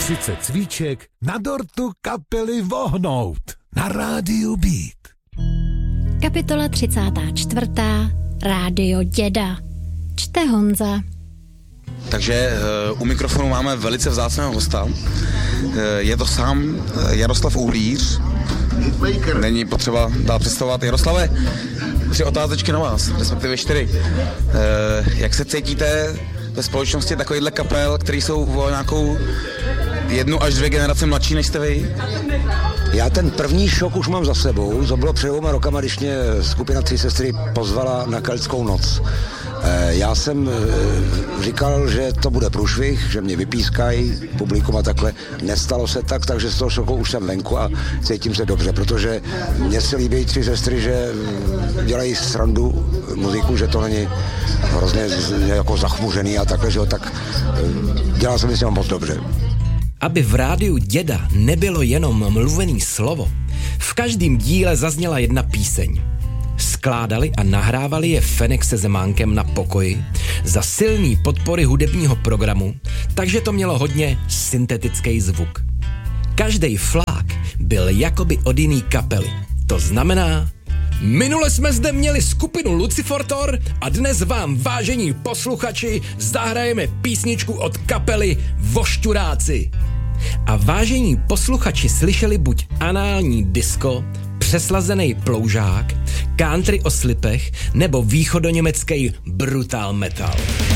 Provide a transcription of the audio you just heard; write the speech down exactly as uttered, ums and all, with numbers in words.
třicet cvíček na dortu kapely Vohnout na rádiu Beat. Kapitola třicátá čtvrtá. Rádio Děda. Čte Honza. Takže uh, u mikrofonu máme velice vzácného hosta. Uh, je to sám uh, Jaroslav Uhlíř. Není potřeba dál představovat. Jaroslave, tři otázečky na vás, respektive čtyři. Uh, jak se cítíte ve společnosti takovýchhle kapel, který jsou o nějakou jednu až dvě generace mladší než jste vy? Já ten první šok už mám za sebou. To bylo před dvěma rokama, když mě skupina Tři sestry pozvala na Keltskou noc. Já jsem říkal, že to bude průšvih, že mě vypískají publikum a takhle. Nestalo se tak, takže z toho šoku už jsem venku a cítím se dobře, protože mně se líbí Tři sestry, že dělají srandu muziku, že to není hrozně jako zachmuřený a takhle, že jo, tak dělal jsem si moc dobře. Aby v rádiu Děda nebylo jenom mluvený slovo, v každém díle zazněla jedna píseň. Skládali a nahrávali je Fenek se Zemánkem na pokoji za silný podpory hudebního programu, takže to mělo hodně syntetický zvuk. Každej flák byl jakoby od jiný kapely. To znamená, minule jsme zde měli skupinu Lucifortor a dnes vám, vážení posluchači, zahrajeme písničku od kapely Vošťuráci. A vážení posluchači slyšeli buď anální disco, přeslazený ploužák, country o slipech nebo východoněmecký brutal metal.